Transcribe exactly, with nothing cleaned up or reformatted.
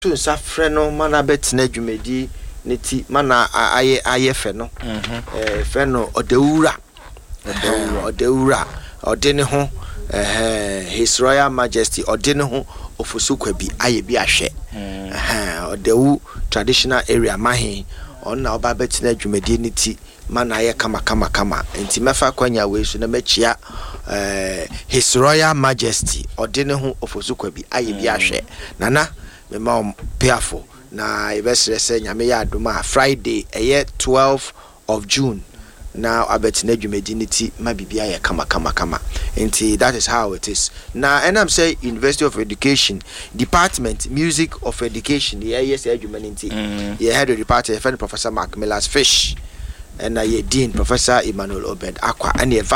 to safre no mana betina dwumedi neti mana aye aye fe no eh fe no odewura odewura odene ho eh His Royal Majesty odene ho ofusukwa bi aye bi ahwe eh odewu traditional area mahin onna oba betina dwumedi neti mana aye kama kama kama enti mefa kwanya we so na machia eh His Royal Majesty odene ho ofusukwa bi aye bi ahwe nana me ma peafo na ibesre se nyame ya adoma Friday eye twelfth of June now abetina dwumedi niti ma bibia ye kama kama kama enti that is how it is now. And I'm say University of Education Department Music of Education yeah yes adwumedi nti ye head of department friend Professor Mark Millers Fish and uh, ye Dean Professor Emmanuel Obed Aqua and ye